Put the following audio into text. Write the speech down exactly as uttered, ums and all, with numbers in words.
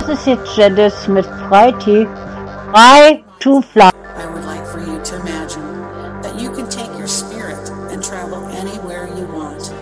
Das ist jetzt Janice mit Freitee. Frei to Fly. I would like for you to imagine that you can take your spirit and travel anywhere you want.